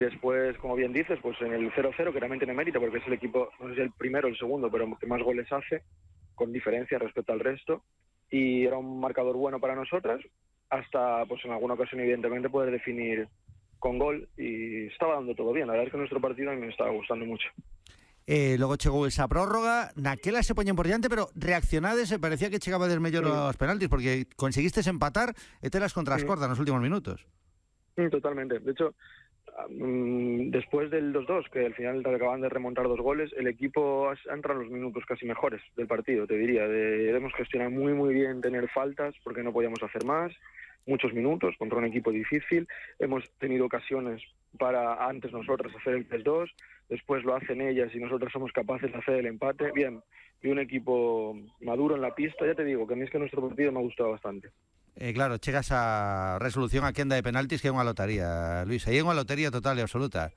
Después, como bien dices, pues en el 0-0, que también tiene mérito, porque es el equipo, no sé si el primero o el segundo, pero que más goles hace, con diferencia respecto al resto, y era un marcador bueno para nosotras, hasta pues en alguna ocasión evidentemente poder definir con gol, y estaba dando todo bien. La verdad es que nuestro partido a mí me estaba gustando mucho. Logo chegou esa prórroga, naquela se poñen por diante, pero reaccionades e parecía que chegabades mellor aos penaltis, porque conseguistes empatar e telas contra as cordas nos últimos minutos. Totalmente. De hecho, después del 2-2, que al final acaban de remontar 2 goles, el equipo ha entrado en los minutos casi mejores del partido, te diría. Hemos gestionado muy bien tener faltas, porque no podíamos hacer más, muchos minutos contra un equipo difícil. Hemos tenido ocasiones para antes nosotras hacer el 3-2, después lo hacen ellas y nosotros somos capaces de hacer el empate. Bien, y un equipo maduro en la pista. Ya te digo que a mí es que nuestro partido me ha gustado bastante. Claro, chegas a resolución a quenda de penaltis, que é unha lotaría, Luis, aí é unha lotería total e absoluta.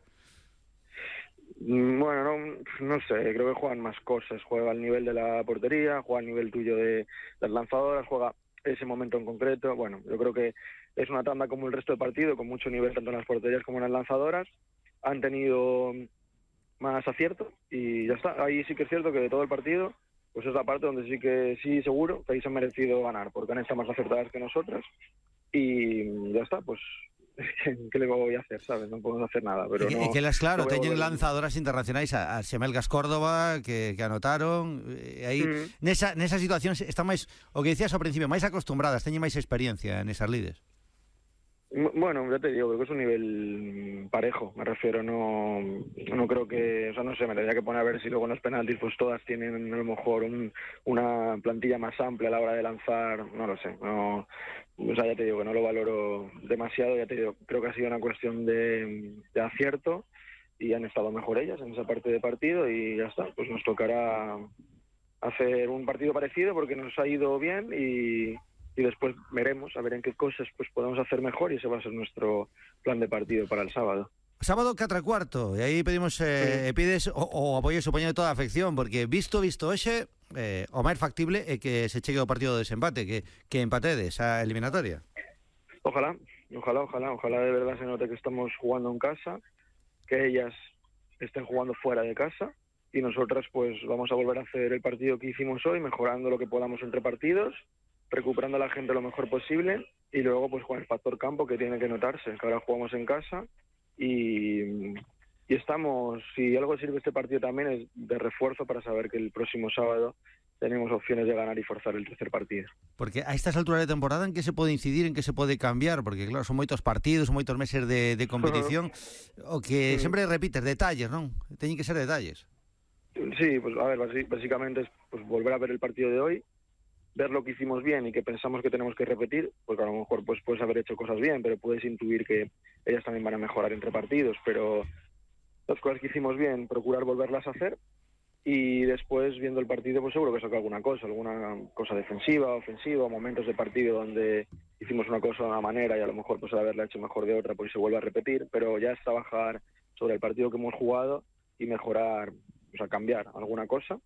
Bueno, no sé, creo que juegan más cosas. Juega al nivel de la portería, juega al nivel tuyo de las lanzadoras, juega ese momento en concreto. Bueno, yo creo que es una tanda como el resto del partido, con mucho nivel tanto en las porterías como en las lanzadoras. Han tenido más acierto y ya está. Ahí sí que es cierto que de todo el partido, pues es la parte donde sí seguro que ahí se han merecido ganar, porque han estado más acertadas que nosotras, y ya está. Pues ¿qué le voy a hacer, sabes? Non podemos hacer nada, pero no... que las, claro, no teñen lanzadoras internacionais a Xemelgas Córdoba que anotaron aí, nesa situación están máis, o que decías ao principio, máis acostumbradas, teñen máis experiencia nesas lides. Bueno, ya te digo, creo que es un nivel parejo, me refiero, no creo que, o sea, no sé, me tendría que poner a ver si luego en los penaltis pues todas tienen a lo mejor una plantilla más amplia a la hora de lanzar, no lo sé, no, o sea, ya te digo que no lo valoro demasiado. Ya te digo, creo que ha sido una cuestión de acierto y han estado mejor ellas en esa parte de partido y ya está. Pues nos tocará hacer un partido parecido porque nos ha ido bien y después veremos a ver en qué cosas pues podemos hacer mejor, y ese va a ser nuestro plan de partido para el sábado. Sábado 4:15, e aí pedimos pides o apoio, supoño, de toda a afección, porque visto hoxe, o máis factible é que se chegue ao partido de desempate, que empatedes a eliminatoria. Ojalá de verdad se note que estamos jugando en casa, que ellas estén jugando fuera de casa, y nosotras pues vamos a volver a hacer el partido que hicimos hoy, mejorando lo que podamos entre partidos, recuperando a la gente lo mejor posible, y luego pues con el factor campo que tiene que notarse, que ahora jugamos en casa y estamos, si algo sirve este partido también es de refuerzo para saber que el próximo sábado tenemos opciones de ganar y forzar el tercer partido. Porque a estas alturas de temporada, ¿en qué se pode incidir, en qué se pode cambiar? Porque claro, son moitos partidos, son moitos meses de competición, o que sempre repites, detalles, non? Teñen que ser detalles. Sí, pues a ver, básicamente es pues volver a ver el partido de hoy, ver lo que hicimos bien y que pensamos que tenemos que repetir, porque a lo mejor pues puedes haber hecho cosas bien, pero puedes intuir que ellas también van a mejorar entre partidos, pero las cosas que hicimos bien, procurar volverlas a hacer, y después viendo el partido pues seguro que saca alguna cosa defensiva, ofensiva, momentos de partido donde hicimos una cosa de una manera y a lo mejor pues al haberla hecho mejor de otra pues se vuelve a repetir, pero ya es trabajar sobre el partido que hemos jugado y mejorar, o sea, cambiar alguna cosa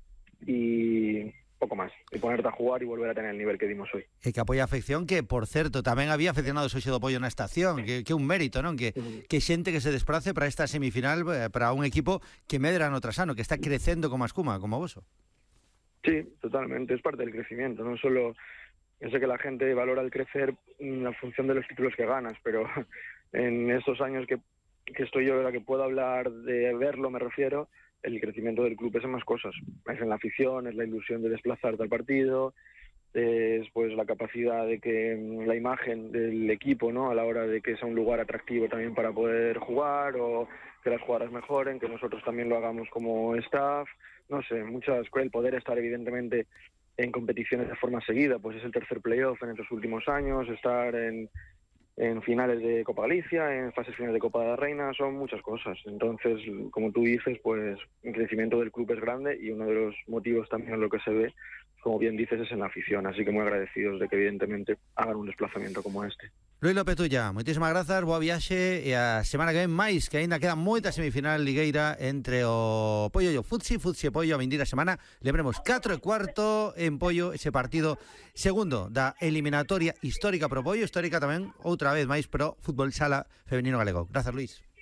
y poco máis, e ponerte a jugar e volver a tener el nivel que dimos hoy. E que apoia a afección, que, por certo, tamén había aficionados hoxe do apoio na estación, que é un mérito, non? Que xente que se desprace para esta semifinal, para un equipo que medra no trasano, que está crecendo como a escuma, como vos. Sí, totalmente, es parte del crecimiento, no solo... Yo sé que la gente valora el crecer en función de los títulos que ganas, pero en estos años que estoy yo, la que puedo hablar de verlo, me refiero, el crecimiento del club es en más cosas, es en la afición, es la ilusión de desplazarte al partido, es pues la capacidad de que la imagen del equipo, ¿no?, a la hora de que sea un lugar atractivo también para poder jugar, o que las jugadoras mejoren, que nosotros también lo hagamos como staff, no sé, el poder estar evidentemente en competiciones de forma seguida, pues es el tercer playoff en estos últimos años, estar en finales de Copa Galicia, en fases finales de Copa de la Reina, son muchas cosas. Entonces, como tú dices, pues el crecimiento del club es grande y uno de los motivos también en lo que se ve, como bien dices, es en la afición. Así que muy agradecidos de que evidentemente hagan un desplazamiento como este. Luis López Tulla, moitísimas grazas, boa viaxe, e a semana que ven máis, que aínda queda moita semifinal ligueira entre o Poio e o Futsi e Poio a vindir a semana. Lembremos 4:15 en Poio, ese partido segundo da eliminatoria histórica pro Poio, histórica tamén outra vez máis pro fútbol sala femenino galego. Grazas, Luis.